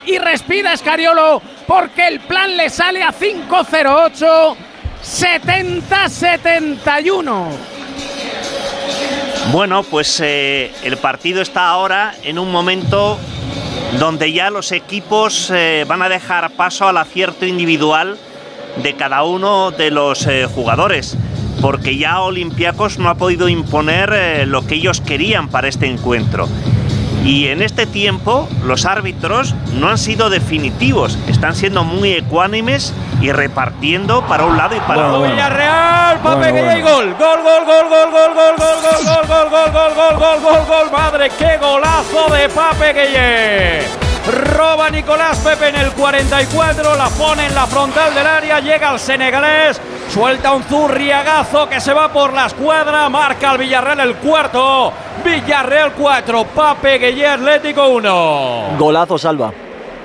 y respira Escariolo porque el plan le sale a 5:08, 70-71. Bueno, pues el partido está ahora en un momento donde ya los equipos van a dejar paso al acierto individual de cada uno de los jugadores, porque ya Olympiacos no ha podido imponer lo que ellos querían para este encuentro. Y en este tiempo los árbitros no han sido definitivos, están siendo muy ecuánimes y repartiendo para un lado y para otro. Villarreal, Pape Gueye, gol. Gol. Madre, qué golazo de Pape Gueye. Roba Nicolás Pepe en el 44, la pone en la frontal del área, llega al senegalés, suelta un zurriagazo que se va por la escuadra, marca al Villarreal el cuarto. Villarreal 4, Pape Gueye, Atlético 1. Golazo, Salva.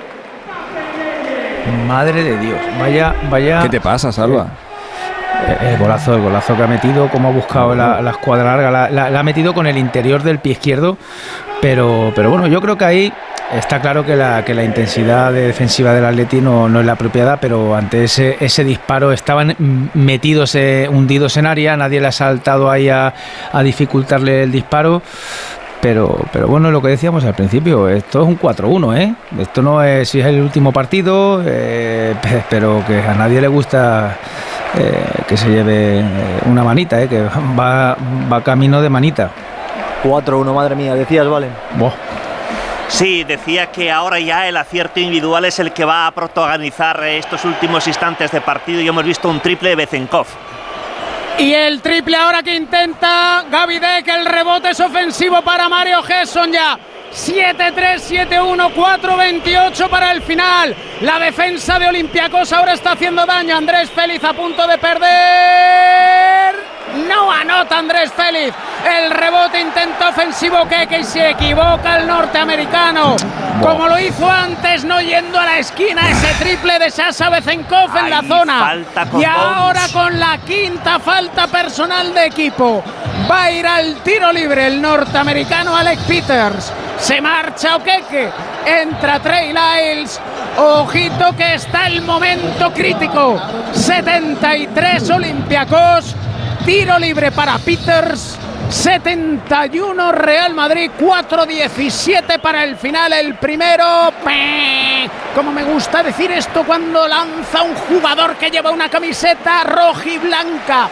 Madre de Dios, vaya. ¿Qué te pasa, Salva? El golazo que ha metido, como ha buscado la escuadra larga, la ha metido con el interior del pie izquierdo, pero bueno, yo creo que ahí está claro que la intensidad defensiva del Atleti no es la apropiada, pero ante ese disparo estaban metidos, hundidos en área, nadie le ha saltado ahí a dificultarle el disparo. Pero bueno, lo que decíamos al principio, esto es un 4-1, ¿eh? Esto no es si es el último partido, pero que a nadie le gusta que se lleve una manita, que va camino de manita. 4-1, madre mía, decías, Valen. Sí, decía que ahora ya el acierto individual es el que va a protagonizar estos últimos instantes de partido y hemos visto un triple de Bezenkov. Y el triple ahora que intenta Gavidec, el rebote es ofensivo para Mario Gesson ya. 7-3, 7-1, 4-28 para el final. La defensa de Olympiacos ahora está haciendo daño. Andrés Félix a punto de perder. No anota Andrés Félix. El rebote intento ofensivo que se equivoca el norteamericano. Como lo hizo antes, no yendo a la esquina, ese triple de Sasha Bezenkov en la zona. Y ahora con la quinta falta personal de equipo. Va a ir al tiro libre el norteamericano Alec Peters. Se marcha Okeke. Entra Trey Lyles. Ojito que está el momento crítico. 73 Olympiacos. Tiro libre para Peters. 71 Real Madrid, 4-17 para el final, el primero. Como me gusta decir esto cuando lanza un jugador que lleva una camiseta rojiblanca.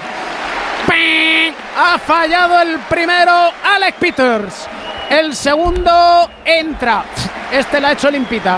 Ha fallado el primero Alec Peters. El segundo entra. Este la ha hecho limpita.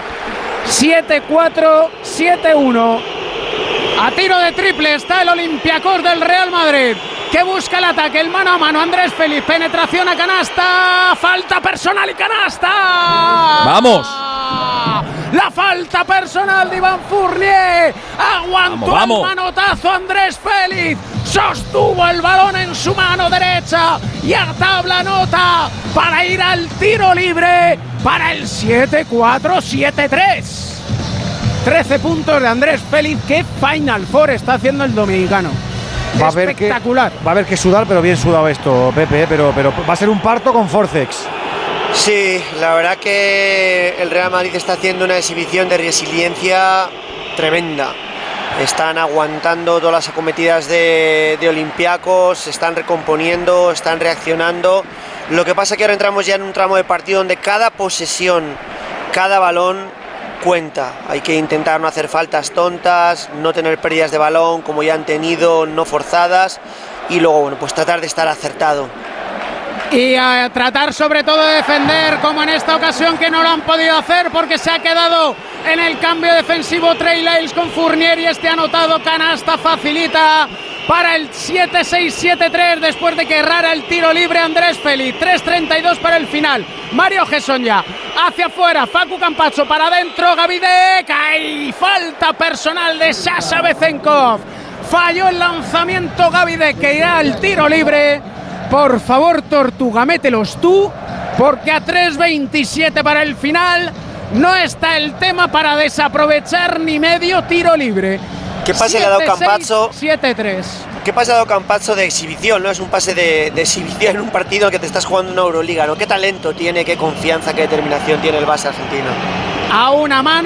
7-4, 7-1. A tiro de triple está el Olympiacos del Real Madrid, que busca el ataque, el mano a mano. Andrés Félix, penetración a canasta, falta personal y canasta. ¡Vamos! La falta personal de Iván Fournier. Aguantó el manotazo Andrés Félix, sostuvo el balón en su mano derecha y a tabla nota para ir al tiro libre para el 7-4, 7-3. 13 puntos de Andrés Félix. Qué Final Four está haciendo el dominicano. Espectacular. Va a haber que sudar, pero bien sudado esto, Pepe, pero va a ser un parto con Forceps. Sí, la verdad que el Real Madrid está haciendo una exhibición de resiliencia tremenda. Están aguantando todas las acometidas de Olympiacos, se están recomponiendo, están reaccionando. Lo que pasa es que ahora entramos ya en un tramo de partido donde cada posesión, cada balón cuenta. Hay que intentar no hacer faltas tontas, no tener pérdidas de balón como ya han tenido, no forzadas, y luego, bueno, pues tratar de estar acertado. Y a tratar sobre todo de defender, como en esta ocasión que no lo han podido hacer porque se ha quedado en el cambio defensivo Trey Lyles con Fournier y este anotado canasta facilita para el 7-6, 7-3 después de que errara el tiro libre Andrés Félix. 3-32 para el final. Mario Gesson ya hacia afuera, Facu Campazzo para adentro, Gavidec. ¡Ay! Falta personal de Sasha Bezenkov. Falló el lanzamiento Gavidec, que irá al tiro libre. Por favor, Tortuga, mételos tú, porque a 3.27 para el final no está el tema para desaprovechar ni medio tiro libre. ¿Qué pase le ha dado Campazzo? 7-3. ¿Qué pase le ha dado Campazzo de exhibición? ¿No? Es un pase de exhibición en un partido en el que te estás jugando una Euroliga, ¿no? ¿Qué talento tiene, qué confianza, qué determinación tiene el base argentino? a una mano.